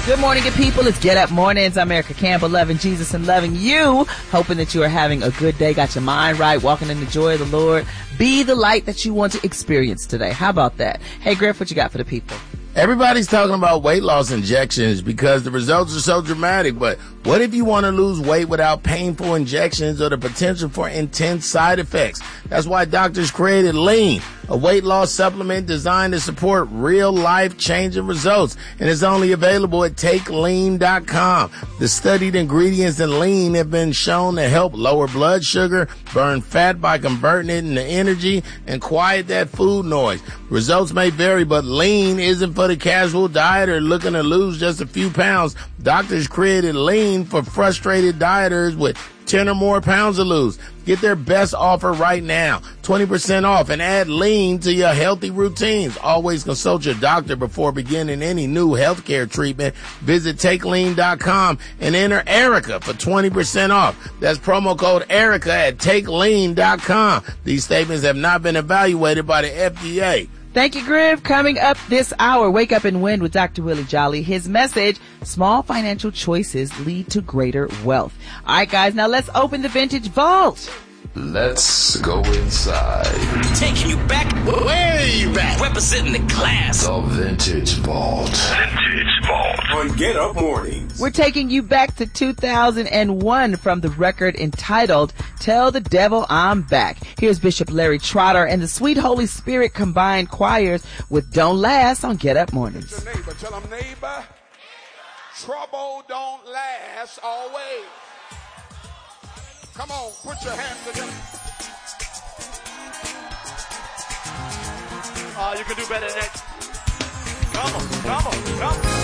Good morning, good people. It's Get Up Mornings. I'm Erica Campbell, loving Jesus and loving you. Hoping that you are having a good day, got your mind right, walking in the joy of the Lord. Be the light that you want to experience today. How about that? Hey, Griff, what you got for the people? Everybody's talking about weight loss injections because the results are so dramatic, but what if you want to lose weight without painful injections or the potential for intense side effects? That's why doctors created Lean, a weight loss supplement designed to support real life-changing results, and it's only available at TakeLean.com. The studied ingredients in Lean have been shown to help lower blood sugar, burn fat by converting it into energy, and quiet that food noise. Results may vary, but Lean isn't for the casual dieter looking to lose just a few pounds. Doctors created Lean for frustrated dieters with 10 or more pounds to lose. Get their best offer right now, 20% off, and add Lean to your healthy routines. Always consult your doctor before beginning any new healthcare treatment. Visit TakeLean.com and enter Erica for 20% off. That's promo code Erica at TakeLean.com. These statements have not been evaluated by the FDA. Thank you, Griff. Coming up this hour, Wake Up and Win with Dr. Willie Jolly. His message, small financial choices lead to greater wealth. All right, guys, now let's open the Vintage Vault. Let's go inside. Taking you back. Way back. Representing the class. The Vintage Vault. Vintage Vault. On Get Up Mornings. We're taking you back to 2001 from the record entitled Tell the Devil I'm Back. Here's Bishop Larry Trotter and the Sweet Holy Spirit combined choirs with Don't Last on Get Up Mornings. Your neighbor, tell him, neighbor, trouble don't last always. Come on, put your hands together. You can do better than that. Come on, come on, come on.